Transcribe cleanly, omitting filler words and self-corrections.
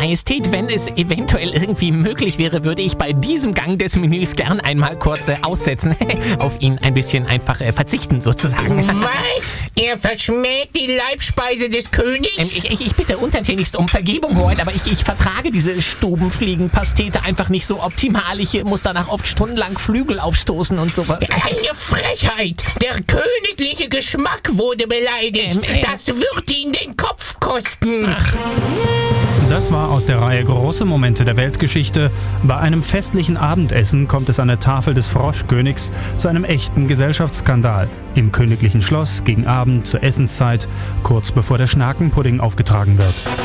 Majestät, wenn es eventuell irgendwie möglich wäre, würde ich bei diesem Gang des Menüs gern einmal kurz aussetzen. Auf ihn ein bisschen einfach verzichten, sozusagen. Was? Er verschmäht die Leibspeise des Königs? Ich bitte untertänigst um Vergebung, Hoheit, aber ich vertrage diese Stubenfliegenpastete einfach nicht so optimal. Ich muss danach oft stundenlang Flügel aufstoßen und sowas. Eine Frechheit! Der königliche Geschmack wurde beleidigt. Das wird ihn den Kopf kosten. Ach. Das war aus der Reihe Große Momente der Weltgeschichte. Bei einem festlichen Abendessen kommt es an der Tafel des Froschkönigs zu einem echten Gesellschaftsskandal. Im königlichen Schloss gegen Abend zur Essenszeit, kurz bevor der Schnakenpudding aufgetragen wird.